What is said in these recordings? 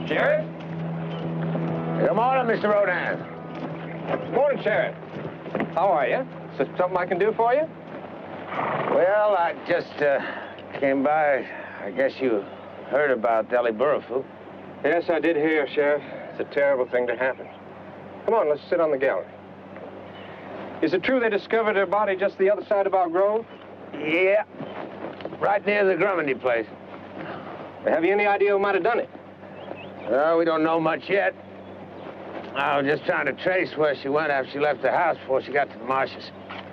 Sheriff? Good morning, Mr. Rodan. Good morning, Sheriff. How are you? Is there something I can do for you? Well, I just came by. I guess you heard about Ellie Burrifu. Yes, I did hear, Sheriff. It's a terrible thing to happen. Come on, let's sit on the gallery. Is it true they discovered her body just the other side of our grove? Yeah. Right near the Grummandy place. Have you any idea who might have done it? Well, we don't know much yet. I was just trying to trace where she went after she left the house before she got to the marshes.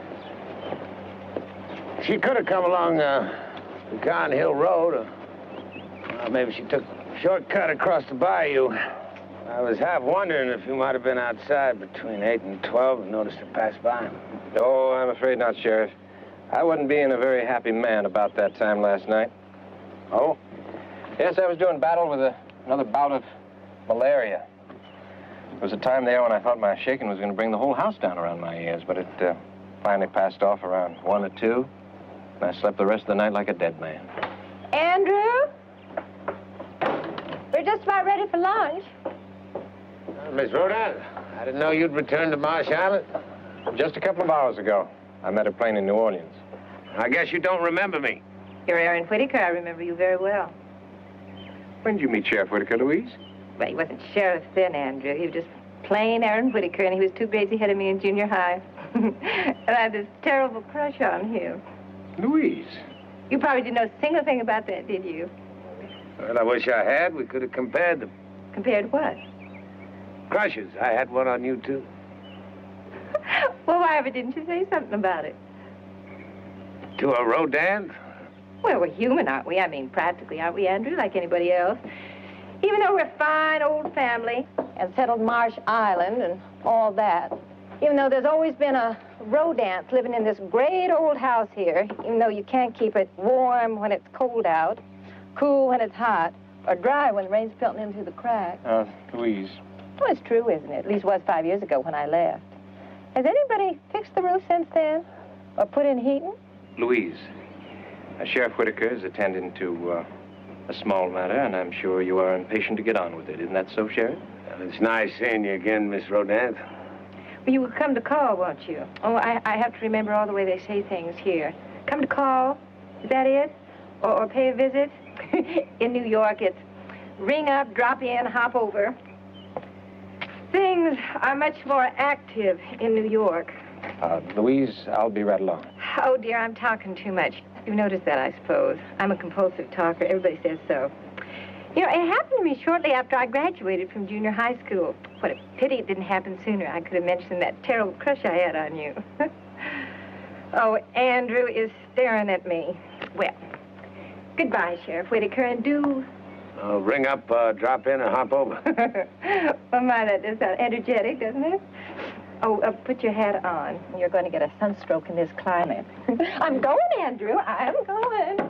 She could have come along Pecan Hill Road, or maybe she took a shortcut across the bayou. I was half wondering if you might have been outside between 8 and 12 and noticed her pass by. No, I'm afraid not, Sheriff. I wasn't being a very happy man about that time last night. Oh? Yes, I was doing battle with another bout of malaria. There was a time there when I thought my shaking was going to bring the whole house down around my ears, but it finally passed off around 1 or 2, and I slept the rest of the night like a dead man. Andrew? We're just about ready for lunch. Miss Rodan, I didn't know you'd returned to Marsh Island. Just a couple of hours ago, I met a plane in New Orleans. I guess you don't remember me. You're Aaron Whitaker. I remember you very well. When did you meet Sheriff Whitaker, Louise? Well, he wasn't sheriff then, Andrew. He was just plain Aaron Whitaker, and he was 2 grades ahead of me in junior high. And I had this terrible crush on him. Louise? You probably didn't know a single thing about that, did you? Well, I wish I had. We could have compared them. Compared what? Crushes. I had one on you, too. Well, why ever didn't you say something about it? To a Rodan? Well, we're human, aren't we? I mean, practically, aren't we, Andrew, like anybody else? Even though we're a fine old family and settled Marsh Island and all that, even though there's always been a rodance living in this great old house here, even though you can't keep it warm when it's cold out, cool when it's hot, or dry when the rain's pelting in through the cracks. Louise. Well, it's true, isn't it? At least it was 5 years ago when I left. Has anybody fixed the roof since then? Or put in heating? Louise, Sheriff Whitaker is attending to a small matter, and I'm sure you are impatient to get on with it. Isn't that so, Sheriff? Well, it's nice seeing you again, Miss Rodan. Well, you will come to call, won't you? Oh, I have to remember all the way they say things here. Come to call, is that it? Or pay a visit? In New York, it's ring up, drop in, hop over. Things are much more active in New York. Louise, I'll be right along. Oh, dear, I'm talking too much. You've noticed that, I suppose. I'm a compulsive talker. Everybody says so. You know, it happened to me shortly after I graduated from junior high school. What a pity it didn't happen sooner. I could have mentioned that terrible crush I had on you. Oh, Andrew is staring at me. Well, goodbye, Sheriff Whitaker, and do... Ring up, drop in, or hop over. Well, my, that does sound energetic, doesn't it? Oh, put your hat on. You're going to get a sunstroke in this climate. I'm going, Andrew. I'm going.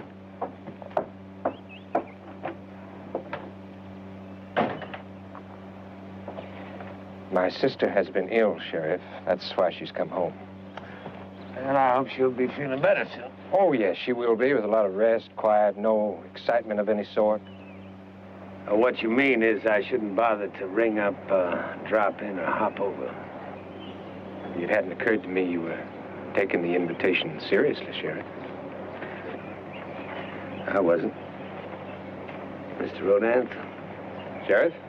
My sister has been ill, Sheriff. That's why she's come home. And I hope she'll be feeling better soon. Oh, yes, she will be, with a lot of rest, quiet, no excitement of any sort. What you mean is I shouldn't bother to ring up, drop in, or hop over. It hadn't occurred to me you were taking the invitation seriously, Sheriff. I wasn't. Mr. Rodan? Sheriff?